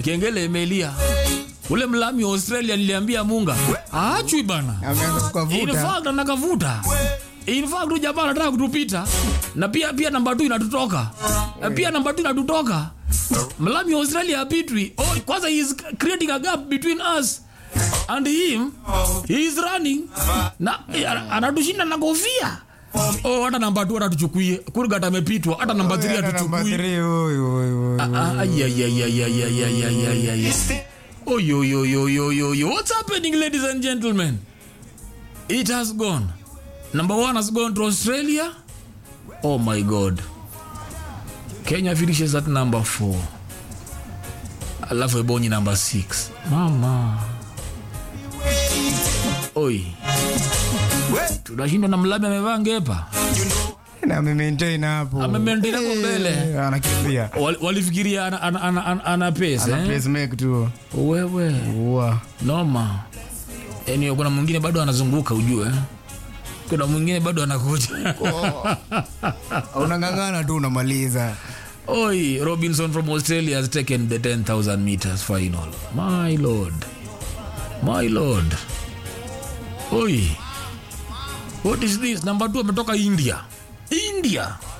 Kengele imelia. Ule mlami wa Australia niliambia Munga, aachwi bana. Ameanza kukavuta. In fact anakavuta. In fact jamaa anataka kutupita. Na pia namba 2 inatutoka. Pia namba 2 inatutoka. Mlami wa Australia hapitwi. Oh, kwanza he is creating a gap between us and him. He is running. Na anatushinda na kofia. Oh, hata namba 2 atatuchukuie. Kurgat amepitwa, hata namba 3 atuchukue. Yo. What's happening, ladies and gentlemen? It has gone. Number 1 has gone to Australia. Oh my God. Kenya finishes at number 4. Alafu Ebonyi number 6. Mama. Oi. Tunashindwa na Mlami amevaa ngepa. Na amemaintain hapo. Amemaintain hapo mbele. Anakimbia. Walifikiria ana pace, ana pace make tu. Wewe. Noma. Yaani kuna mwingine bado anazunguka ujue. Kuna mwingine bado anakuja. Unangangana tu unamaliza. Oi, Robinson from Australia has taken the 10,000 meters final. My lord. Oi. What is this? Number 2 ametoka India.